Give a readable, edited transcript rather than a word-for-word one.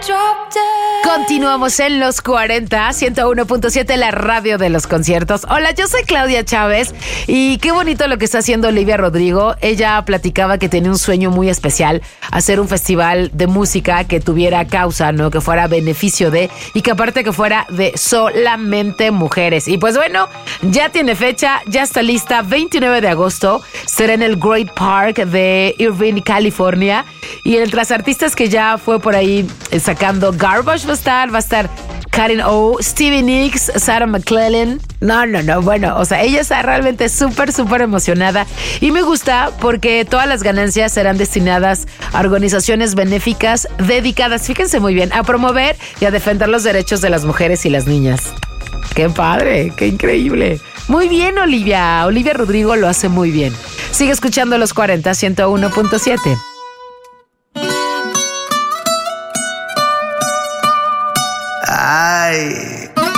Continuamos en los 40, 101.7, la radio de los conciertos. Hola, yo soy Claudia Chávez y qué bonito lo que está haciendo Olivia Rodrigo. Ella platicaba que tenía un sueño muy especial, hacer un festival de música que tuviera causa, ¿no? Que fuera beneficio de, y que aparte que fuera de solamente mujeres. Y pues bueno, ya tiene fecha, ya está lista, 29 de agosto, será en el Great Park de Irvine, California. Y entre las artistas que ya fue por ahí sacando Garbage va a estar Karen O, Stevie Nicks, Sarah McLachlan. No, bueno, o sea, ella está realmente súper emocionada y me gusta porque todas las ganancias serán destinadas a organizaciones benéficas dedicadas, fíjense muy bien, a promover y a defender los derechos de las mujeres y las niñas. ¡Qué padre! ¡Qué increíble! Muy bien, Olivia. Olivia Rodrigo lo hace muy bien. Sigue escuchando los 40, 101.7. Ay.